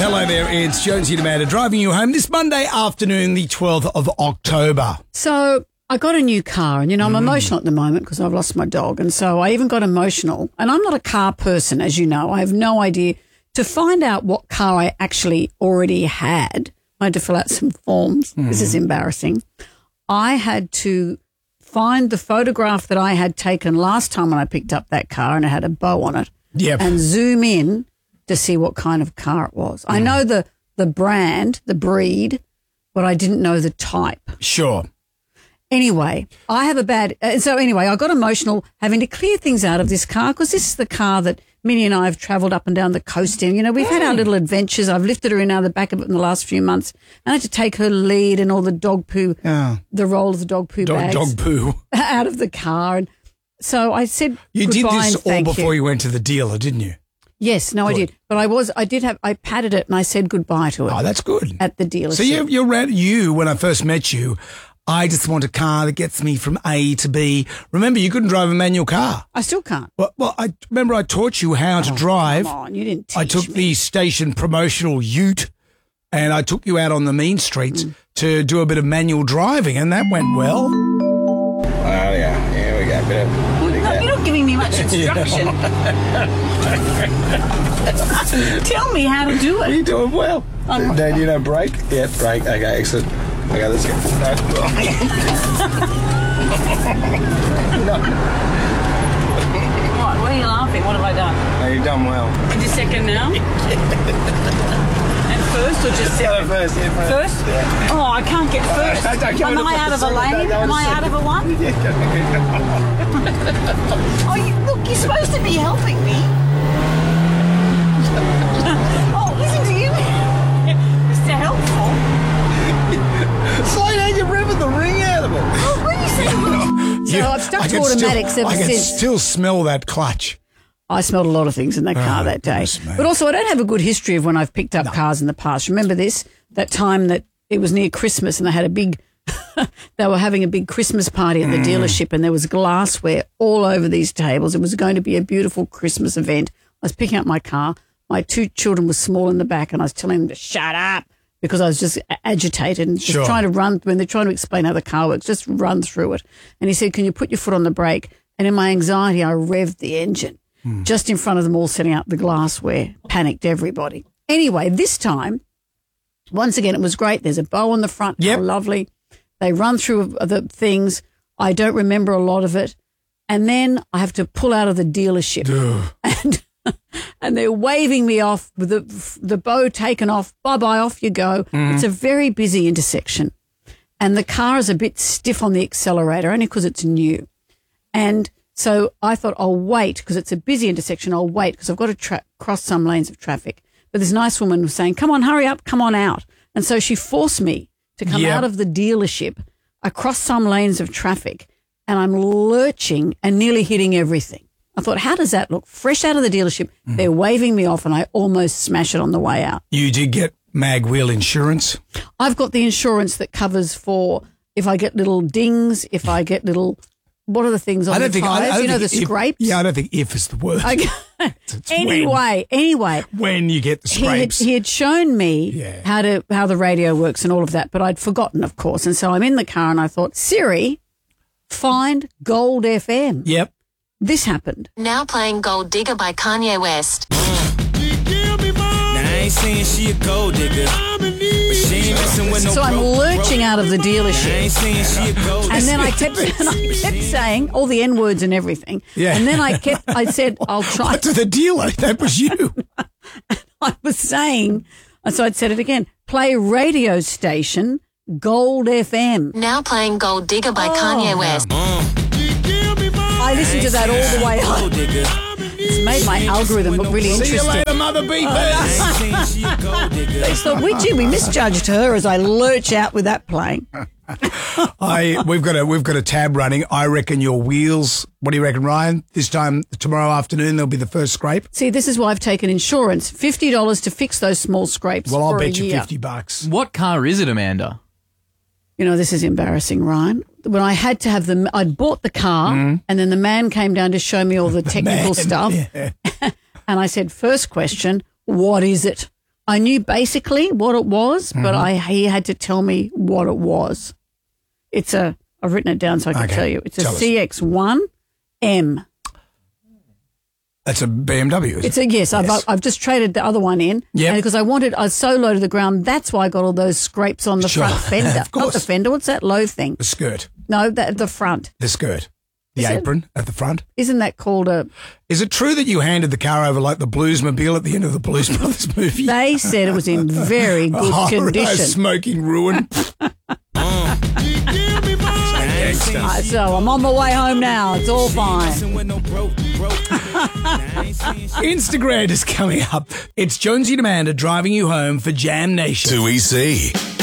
Hello there, it's Jonesy and Amanda driving you home this Monday afternoon, the 12th of October. So I got a new car and, I'm emotional at the moment because I've lost my dog. And so I even got emotional. And I'm not a car person, as you know. I have no idea. To find out what car I actually already had, I had to fill out some forms. This is embarrassing. I had to find the photograph that I had taken last time when I picked up that car and it had a bow on it. Yep. And zoom in to see what kind of car it was. I know the brand, the breed, but I didn't know the type. Sure. Anyway, I got emotional having to clear things out of this car because this is the car that Minnie and I have travelled up and down the coast in. We've had our little adventures. I've lifted her in out of the back of it in the last few months. And I had to take her lead and all the dog poo, the roll of the dog poo bags Dog poo. out of the car. And so I said You did goodbye this and all thank before you. you went to the dealer, didn't you? Yes, no, I did. But I patted it and I said goodbye to it. Oh, that's good. At the dealership. So when I first met you, I just want a car that gets me from A to B. Remember, you couldn't drive a manual car. I still can't. Well, I remember I taught you how to drive. Come on, you didn't teach I took me. the station promotional ute and I took you out on the mean streets to do a bit of manual driving, and that went well. Oh, yeah. Here we go. Bit of, No, you're not giving me much instruction. Tell me how to do it. You're doing well. Dad, you know brake? Yeah, brake. Okay, excellent. Okay, let's go. What? Why are you laughing? What have I done? No, you've done well. Did you second now? And first or just second? First, yeah, first. First? Yeah. Oh, I can't get first. Am I out of a lane? Am I out of a one? Oh, look, you're supposed to be helping me. Oh, listen to you. Mr. Helpful. Slow down, you're revving the ring out of it. Oh, what are you saying? So I've stuck to automatics ever I can since. still smell that clutch. I smelled a lot of things in that car that day. But also I don't have a good history of when I've picked up cars in the past. Remember that time that it was near Christmas and they had a big they were having a big Christmas party at the dealership and there was glassware all over these tables. It was going to be a beautiful Christmas event. I was picking up my car. My two children were small in the back and I was telling them to shut up because I was just agitated and just trying to run, when they're trying to explain how the car works, just run through it. And he said, can you put your foot on the brake? And in my anxiety, I revved the engine just in front of them all, setting out the glassware, panicked everybody. Anyway, this time, once again, it was great. There's a bow on the front. Yep. How lovely. They run through the things. I don't remember a lot of it. And then I have to pull out of the dealership. And they're waving me off with the bow taken off. Bye-bye, off you go. It's a very busy intersection. And the car is a bit stiff on the accelerator, only because it's new. And so I thought I'll wait because it's a busy intersection. I'll wait because I've got to cross some lanes of traffic. But this nice woman was saying, come on, hurry up, come on out. And so she forced me to come out of the dealership across some lanes of traffic, and I'm lurching and nearly hitting everything. I thought, how does that look? Fresh out of the dealership, they're waving me off and I almost smash it on the way out. You did get mag wheel insurance? I've got the insurance that covers for if I get little dings, if I get little, what are the things on the tyres? The scrapes? Yeah, I don't think if is the word. It's Anyway. When you get the scrapes. He had shown me how the radio works and all of that, but I'd forgotten, of course. And so I'm in the car and I thought, Siri, find Gold FM. Yep. This happened. Now playing Gold Digger by Kanye West. Now I ain't saying she a gold digger, but she ain't messing with no So I'm broke lurching out of the Now I ain't dealership. saying she a gold digger. And then I kept saying all the N words and everything. Yeah. And then I said, I'll try. To the dealer. That was you. I was saying, and so I'd said it again, play radio station Gold FM. Now playing Gold Digger by Kanye West. I listened to that all the way home. Gold digger. It's made my algorithm look really See you interesting. later, Mother Beepers. I ain't saying she a gold digger. They thought, we misjudged her as I lurch out with that playing. We've got a tab running. I reckon your wheels. What do you reckon, Ryan? Tomorrow afternoon, there'll be the first scrape. See, this is why I've taken insurance. $50 to fix those small scrapes. Well, I'll for bet a you year. $50. What car is it, Amanda? This is embarrassing, Ryan. When I had to have I'd bought the car and then the man came down to show me all the technical stuff. Yeah. And I said, first question, what is it? I knew basically what it was, but he had to tell me what it was. I've written it down so I can tell you. It's a CX-1M. That's a BMW. Yes. I've just traded the other one in. Yeah. Because I was so low to the ground. That's why I got all those scrapes on the front fender. Of course. Not the fender. What's that low thing? The skirt. No, the front. The skirt. The apron at the front. Isn't that called a... Is it true that you handed the car over like the Bluesmobile at the end of the Blues Brothers movie? They said it was in very good condition. Smoking ruin. So I'm on my way home now. It's all fine. Instagram is coming up. It's Jonesy and Amanda driving you home for Jam Nation. 2EC.